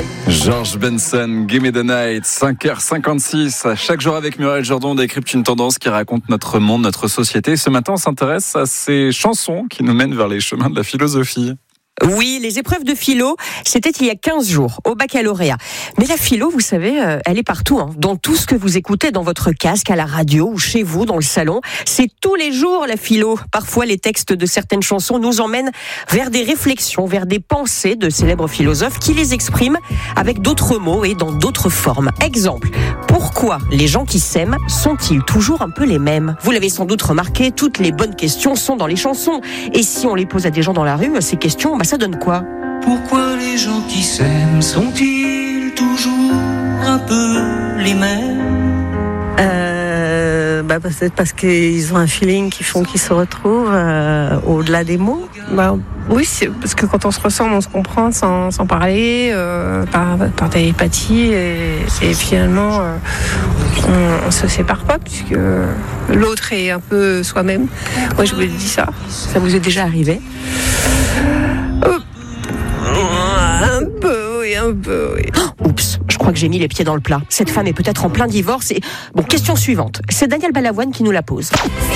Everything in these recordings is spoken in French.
George Benson, Give Me the Night, 5h56. Chaque jour avec Muriel Jourdan, on décrypte une tendance qui raconte notre monde, notre société. Ce matin, on s'intéresse à ces chansons qui nous mènent vers les chemins de la philosophie. Oui, les épreuves de philo, c'était il y a 15 jours, au baccalauréat. Mais la philo, vous savez, elle est partout, dans tout ce que vous écoutez dans votre casque, à la radio ou chez vous, dans le salon. C'est tous les jours la philo. Parfois, les textes de certaines chansons nous emmènent vers des réflexions, vers des pensées de célèbres philosophes qui les expriment avec d'autres mots et dans d'autres formes. Exemple, pourquoi les gens qui s'aiment sont-ils toujours un peu les mêmes ? Vous l'avez sans doute remarqué, toutes les bonnes questions sont dans les chansons. Et si on les pose à des gens dans la rue, ces questions, ça donne quoi ? Pourquoi les gens qui s'aiment sont-ils toujours un peu les mêmes ? Peut-être parce qu'ils ont un feeling qui font qu'ils se retrouvent au-delà des mots. Oui, c'est parce que quand on se ressemble, on se comprend sans parler, par télépathie, et finalement, on se sépare pas puisque l'autre est un peu soi-même. Moi, je vous ai dit ça. Ça vous est déjà arrivé ? Un peu, oui. Oups, je crois que j'ai mis les pieds dans le plat. Cette femme est peut-être en plein divorce et... Bon, question suivante. C'est Daniel Balavoine qui nous la pose.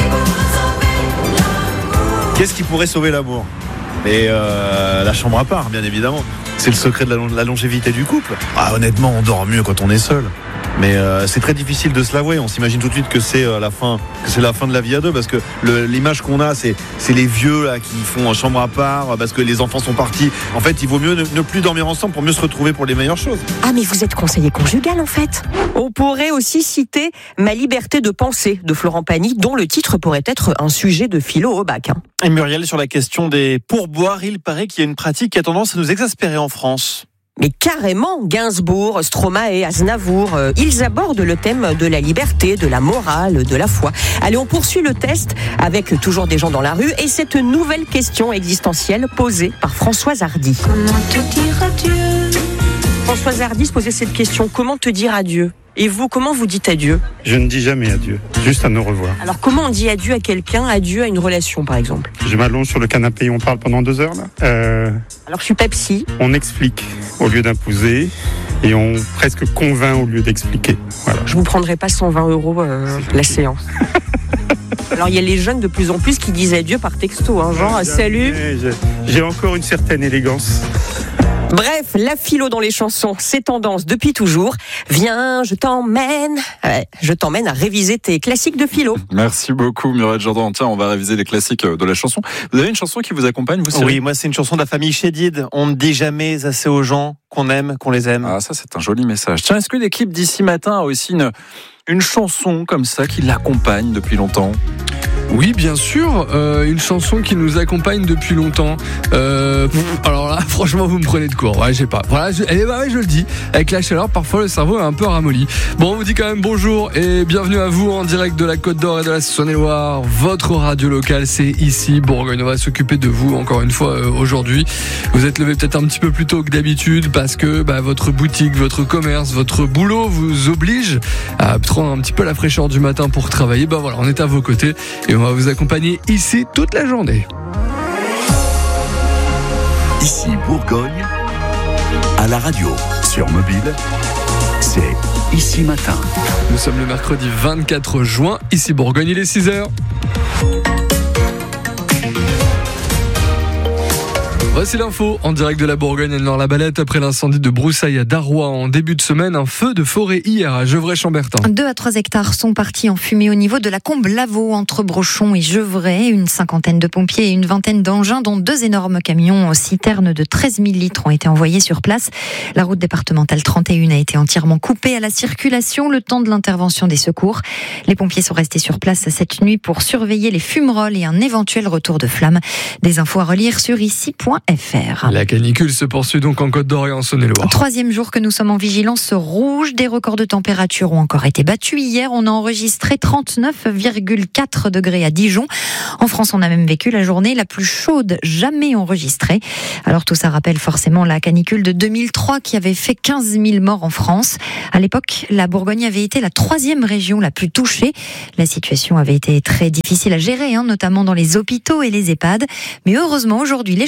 Qu'est-ce qui pourrait sauver l'amour ? Et la chambre à part, bien évidemment. C'est le secret de la longévité du couple. Honnêtement, on dort mieux quand on est seul. Mais c'est très difficile de se l'avouer. On s'imagine tout de suite que c'est la fin de la vie à deux, parce que l'image qu'on a, c'est les vieux là qui font chambre à part parce que les enfants sont partis. En fait, il vaut mieux ne plus dormir ensemble pour mieux se retrouver pour les meilleures choses. Ah, mais vous êtes conseiller conjugal en fait. On pourrait aussi citer Ma liberté de penser de Florent Pagny, dont le titre pourrait être un sujet de philo au bac. Et Muriel, sur la question des pourboires, il paraît qu'il y a une pratique qui a tendance à nous exaspérer en France. Mais carrément, Gainsbourg, Stromae, Aznavour, ils abordent le thème de la liberté, de la morale, de la foi. Allez, on poursuit le test avec toujours des gens dans la rue et cette nouvelle question existentielle posée par Françoise Hardy. Comment te dire adieu ? Françoise Hardy se posait cette question, comment te dire adieu ? Et vous, comment vous dites adieu ? Je ne dis jamais adieu, juste à nous revoir. Alors comment on dit adieu à quelqu'un, adieu à une relation par exemple ? Je m'allonge sur le canapé et on parle pendant 2 heures là. Alors je suis Pepsi. On explique au lieu d'imposer et on presque convainc au lieu d'expliquer. Voilà. Je vous prendrai pas 120 € la séance. Alors il y a les jeunes de plus en plus qui disent adieu par texto, genre salut. J'ai encore une certaine élégance. Bref, la philo dans les chansons, c'est tendance depuis toujours. Viens, je t'emmène à réviser tes classiques de philo. Merci beaucoup Muriel Jourdan. Tiens, on va réviser les classiques de la chanson. Vous avez une chanson qui vous accompagne, vous Cyril ? Oui, moi c'est une chanson de la famille Chédid. On ne dit jamais assez aux gens qu'on aime, qu'on les aime. Ah, ça c'est un joli message. Tiens, est-ce que l'équipe d'Ici Matin a aussi une chanson comme ça qui l'accompagne depuis longtemps ? Oui, bien sûr, une chanson qui nous accompagne depuis longtemps. Alors là, franchement, vous me prenez de court. Ouais, j'ai pas. Voilà, je le dis. Avec la chaleur, parfois le cerveau est un peu ramolli. Bon, on vous dit quand même bonjour et bienvenue à vous en direct de la Côte d'Or et de la Saône-et-Loire. Votre radio locale, c'est ici Bourgogne. On va s'occuper de vous encore une fois aujourd'hui. Vous êtes levé peut-être un petit peu plus tôt que d'habitude parce que votre boutique, votre commerce, votre boulot vous oblige à prendre un petit peu la fraîcheur du matin pour travailler. Voilà, on est à vos côtés et on va vous accompagner ici toute la journée. Ici Bourgogne, à la radio, sur mobile, c'est Ici Matin. Nous sommes le mercredi 24 juin, ici Bourgogne, il est 6h. Voici l'info en direct de la Bourgogne et de Nord-la-Balette. Après l'incendie de broussailles à Darrois en début de semaine, un feu de forêt hier à Gevrey-Chambertin. 2 à 3 hectares sont partis en fumée au niveau de la combe Lavaux entre Brochon et Gevrey. Une cinquantaine de pompiers et une vingtaine d'engins, dont 2 énormes camions citernes de 13 000 litres ont été envoyés sur place. La route départementale 31 a été entièrement coupée à la circulation le temps de l'intervention des secours. Les pompiers sont restés sur place cette nuit pour surveiller les fumerolles et un éventuel retour de flammes. Des infos à relire sur ici.fr. La canicule se poursuit donc en Côte d'Or et en Saône-et-Loire. 3e jour que nous sommes en vigilance rouge. Des records de température ont encore été battus. Hier, on a enregistré 39,4 degrés à Dijon. En France, on a même vécu la journée la plus chaude jamais enregistrée. Alors tout ça rappelle forcément la canicule de 2003 qui avait fait 15 000 morts en France. À l'époque, la Bourgogne avait été la 3e région la plus touchée. La situation avait été très difficile à gérer, notamment dans les hôpitaux et les EHPAD. Mais heureusement, aujourd'hui, les choses ont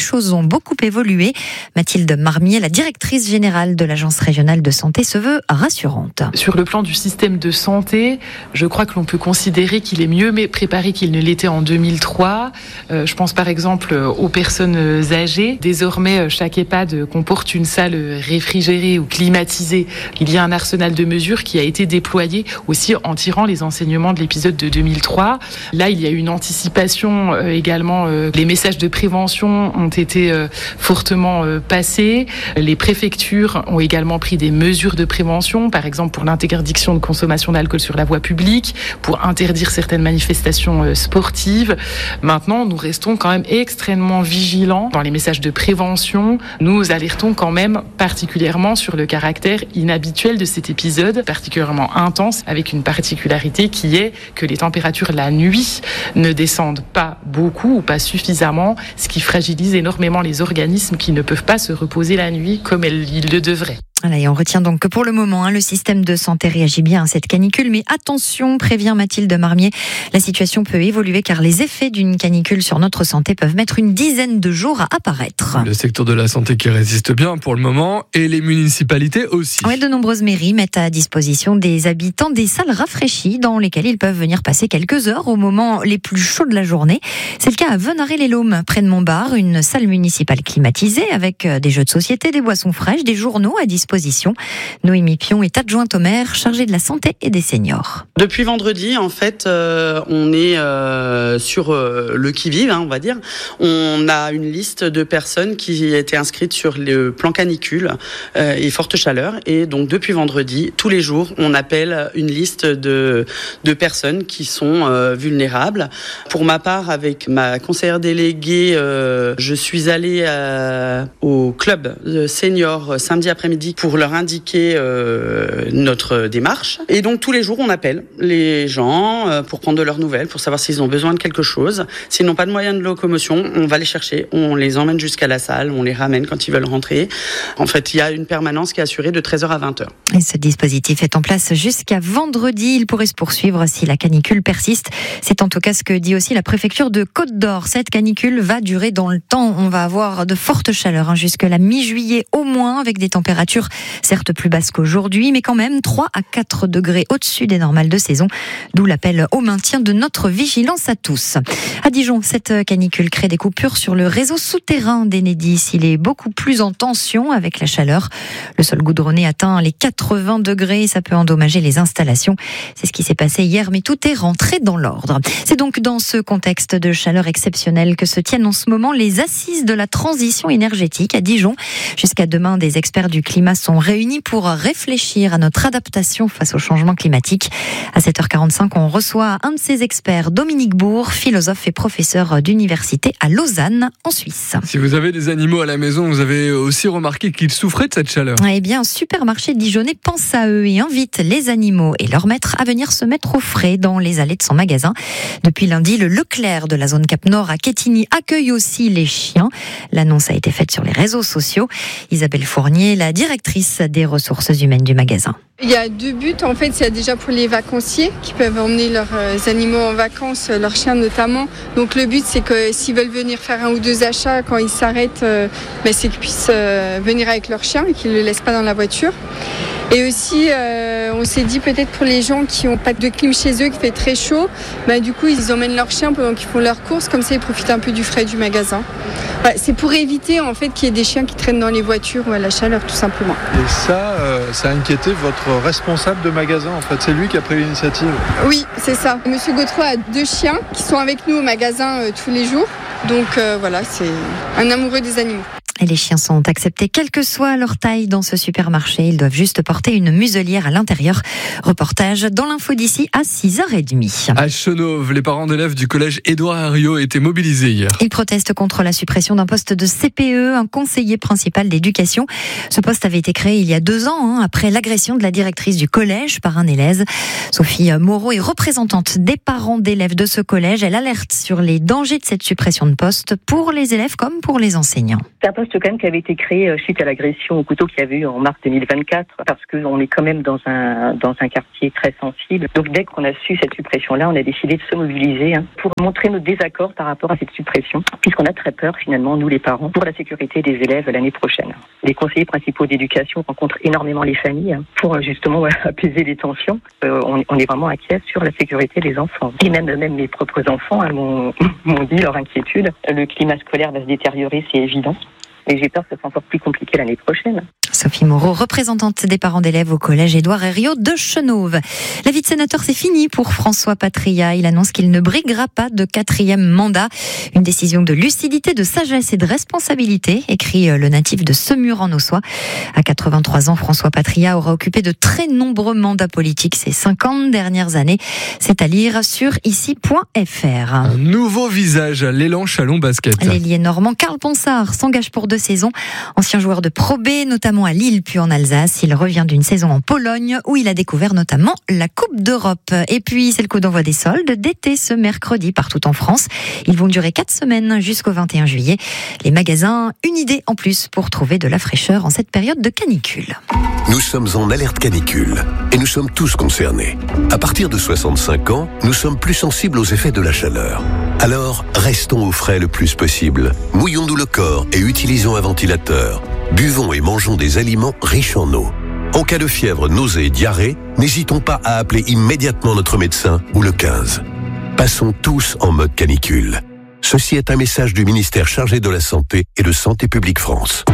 beaucoup évolué. Mathilde Marmier, la directrice générale de l'Agence régionale de santé, se veut rassurante. Sur le plan du système de santé, je crois que l'on peut considérer qu'il est mieux préparé qu'il ne l'était en 2003. Je pense par exemple aux personnes âgées. Désormais, chaque EHPAD comporte une salle réfrigérée ou climatisée. Il y a un arsenal de mesures qui a été déployé aussi en tirant les enseignements de l'épisode de 2003. Là, il y a une anticipation également. Les messages de prévention ont été fortement passés. Les préfectures ont également pris des mesures de prévention, par exemple pour l'interdiction de consommation d'alcool sur la voie publique, pour interdire certaines manifestations sportives. Maintenant, nous restons quand même extrêmement vigilants dans les messages de prévention. Nous alertons quand même particulièrement sur le caractère inhabituel de cet épisode, particulièrement intense, avec une particularité qui est que les températures la nuit ne descendent pas beaucoup ou pas suffisamment, ce qui fragilise énormément les organismes qui ne peuvent pas se reposer la nuit comme ils le devraient. Voilà, et on retient donc que pour le moment, le système de santé réagit bien à cette canicule. Mais attention, prévient Mathilde Marmier, la situation peut évoluer car les effets d'une canicule sur notre santé peuvent mettre une dizaine de jours à apparaître. Le secteur de la santé qui résiste bien pour le moment et les municipalités aussi. Oui, de nombreuses mairies mettent à disposition des habitants des salles rafraîchies dans lesquelles ils peuvent venir passer quelques heures au moment les plus chauds de la journée. C'est le cas à Venaré-les-Laumes, près de Montbard, une salle municipale climatisée avec des jeux de société, des boissons fraîches, des journaux à disposition. Noémie Pion est adjointe au maire chargée de la santé et des seniors. Depuis vendredi, en fait, on est sur le qui-vive, on va dire. On a une liste de personnes qui étaient inscrites sur le plan canicule et forte chaleur. Et donc, depuis vendredi, tous les jours, on appelle une liste de personnes qui sont vulnérables. Pour ma part, avec ma conseillère déléguée, je suis allée au club senior samedi après-midi pour leur indiquer notre démarche. Et donc tous les jours, on appelle les gens pour prendre de leurs nouvelles, pour savoir s'ils ont besoin de quelque chose. S'ils n'ont pas de moyens de locomotion, on va les chercher, on les emmène jusqu'à la salle, on les ramène quand ils veulent rentrer. En fait, il y a une permanence qui est assurée de 13h à 20h. Et ce dispositif est en place jusqu'à vendredi. Il pourrait se poursuivre si la canicule persiste. C'est en tout cas ce que dit aussi la préfecture de Côte-d'Or. Cette canicule va durer dans le temps. On va avoir de fortes chaleurs jusqu'à la mi-juillet au moins, avec des températures certes plus basses qu'aujourd'hui, mais quand même 3 à 4 degrés au-dessus des normales de saison, d'où l'appel au maintien de notre vigilance à tous. À Dijon, cette canicule crée des coupures sur le réseau souterrain d'Enedis. Il est beaucoup plus en tension avec la chaleur. Le sol goudronné atteint les 80 degrés et ça peut endommager les installations. C'est ce qui s'est passé hier, mais tout est rentré dans l'ordre. C'est donc dans ce contexte de chaleur exceptionnelle que se tiennent en ce moment les assises de la transition énergétique à Dijon. Jusqu'à demain, des experts du climat sont réunis pour réfléchir à notre adaptation face au changement climatique. À 7h45, on reçoit un de ces experts, Dominique Bourg, philosophe et professeur d'université à Lausanne, en Suisse. Si vous avez des animaux à la maison, vous avez aussi remarqué qu'ils souffraient de cette chaleur. Eh bien, un supermarché dijonnais pense à eux et invite les animaux et leurs maîtres à venir se mettre au frais dans les allées de son magasin. Depuis lundi, le Leclerc de la zone Cap-Nord à Quetigny accueille aussi les chiens. L'annonce a été faite sur les réseaux sociaux. Isabelle Fournier, la directrice des ressources humaines du magasin. Il y a 2 buts, en fait, il y a déjà pour les vacanciers qui peuvent emmener leurs animaux en vacances, leurs chiens notamment. Donc le but, c'est que s'ils veulent venir faire 1 ou 2 achats, quand ils s'arrêtent, c'est qu'ils puissent venir avec leurs chiens et qu'ils ne le laissent pas dans la voiture. Et aussi, on s'est dit peut-être pour les gens qui n'ont pas de clim chez eux, qui fait très chaud, du coup, ils emmènent leurs chiens pendant qu'ils font leurs courses, comme ça ils profitent un peu du frais du magasin. C'est pour éviter en fait qu'il y ait des chiens qui traînent dans les voitures ou à la chaleur, tout simplement. Et ça a inquiété votre responsable de magasin, en fait, c'est lui qui a pris l'initiative? Oui, c'est ça. Monsieur Gautreau a 2 chiens qui sont avec nous au magasin tous les jours. Donc voilà, c'est un amoureux des animaux. Et les chiens sont acceptés quelle que soit leur taille dans ce supermarché. Ils doivent juste porter une muselière à l'intérieur. Reportage dans l'info d'ici à 6h30. À Chenauve, les parents d'élèves du collège Édouard Herriot étaient mobilisés hier. Ils protestent contre la suppression d'un poste de CPE, un conseiller principal d'éducation. Ce poste avait été créé il y a 2 ans, après l'agression de la directrice du collège par un élève. Sophie Moreau est représentante des parents d'élèves de ce collège. Elle alerte sur les dangers de cette suppression de poste pour les élèves comme pour les enseignants. Certains poste quand même qui avait été créé suite à l'agression au couteau qu'il y avait eu en mars 2024, parce qu'on est quand même dans un quartier très sensible. Donc dès qu'on a su cette suppression-là, on a décidé de se mobiliser pour montrer notre désaccord par rapport à cette suppression, puisqu'on a très peur finalement, nous les parents, pour la sécurité des élèves l'année prochaine. Les conseillers principaux d'éducation rencontrent énormément les familles pour justement apaiser les tensions. On est vraiment inquiets sur la sécurité des enfants. Et même mes propres enfants m'ont dit leur inquiétude. Le climat scolaire va se détériorer, c'est évident. Et j'ai peur que ce soit encore plus compliqué l'année prochaine. Sophie Moreau, représentante des parents d'élèves au collège Édouard Herriot de Chenôve. La vie de sénateur, c'est fini pour François Patriat. Il annonce qu'il ne briguera pas de 4e mandat. Une décision de lucidité, de sagesse et de responsabilité, écrit le natif de Semur en Ossois. À 83 ans, François Patriat aura occupé de très nombreux mandats politiques ces 50 dernières années. C'est à lire sur ici.fr. Un nouveau visage à l'élan Chalon Basket. L'ailier normand Karl Ponsard s'engage pour 2 saisons. Ancien joueur de Pro B, notamment à Lille puis en Alsace. Il revient d'une saison en Pologne où il a découvert notamment la Coupe d'Europe. Et puis c'est le coup d'envoi des soldes d'été ce mercredi partout en France. Ils vont durer 4 semaines jusqu'au 21 juillet. Les magasins, une idée en plus pour trouver de la fraîcheur en cette période de canicule. Nous sommes en alerte canicule et nous sommes tous concernés. À partir de 65 ans, nous sommes plus sensibles aux effets de la chaleur. Alors, restons au frais le plus possible. Mouillons-nous le corps et utilisons un ventilateur. Buvons et mangeons des aliments riches en eau. En cas de fièvre, nausée et diarrhée, n'hésitons pas à appeler immédiatement notre médecin ou le 15. Passons tous en mode canicule. Ceci est un message du ministère chargé de la Santé et de Santé publique France.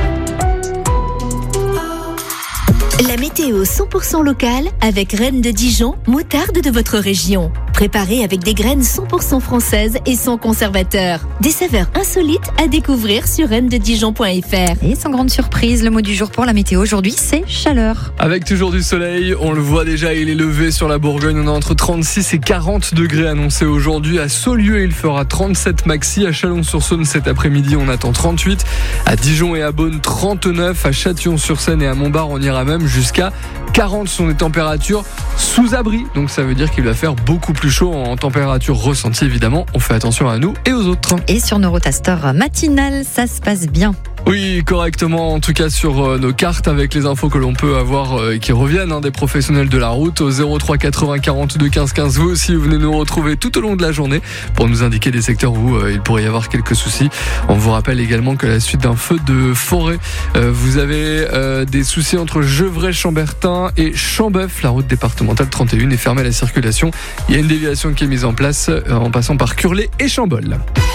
La météo 100% locale avec Reine de Dijon, moutarde de votre région. Préparée avec des graines 100% françaises et sans conservateur. Des saveurs insolites à découvrir sur reinededijon.fr. Et sans grande surprise, le mot du jour pour la météo aujourd'hui, c'est chaleur. Avec toujours du soleil, on le voit déjà, il est levé sur la Bourgogne. On a entre 36 et 40 degrés annoncés aujourd'hui. À Saulieu, il fera 37 maxi. À Chalon-sur-Saône, cet après-midi, on attend 38. À Dijon et à Beaune, 39. À Châtillon-sur-Seine et à Montbard, on ira même jusqu'à 40. Ce sont des températures sous abri, donc ça veut dire qu'il va faire beaucoup plus chaud en température ressentie évidemment. On fait attention à nous et aux autres. Et sur Neurotaster matinal, ça se passe bien. Oui, correctement, en tout cas sur nos cartes avec les infos que l'on peut avoir qui reviennent des professionnels de la route au 03 80 42 15 15. Vous aussi, vous venez nous retrouver tout au long de la journée pour nous indiquer des secteurs où il pourrait y avoir quelques soucis. On vous rappelle également qu'à la suite d'un feu de forêt, vous avez des soucis entre Gevrey-Chambertin et Chambeuf. La route départementale 31 est fermée à la circulation. Il y a une déviation qui est mise en place en passant par Curlé et Chambol.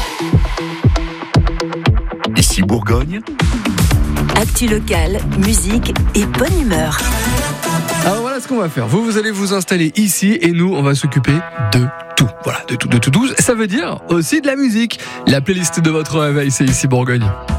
Ici Bourgogne. Actu locale, musique et bonne humeur. Alors voilà ce qu'on va faire. Vous allez vous installer ici et nous, on va s'occuper de tout. Voilà, de tout. Ça veut dire aussi de la musique. La playlist de votre réveil, c'est Ici Bourgogne.